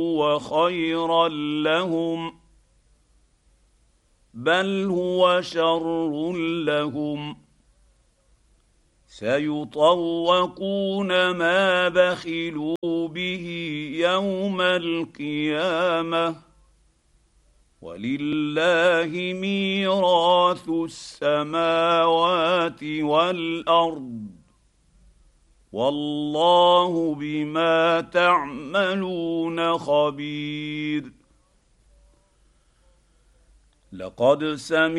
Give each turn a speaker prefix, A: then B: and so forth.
A: هو خيرا لهم بل هو شر لهم سيطوقون ما بخلوا به يوم القيامه ولله ميراث السماوات والارض والله بما تعملون خبير لقد سمع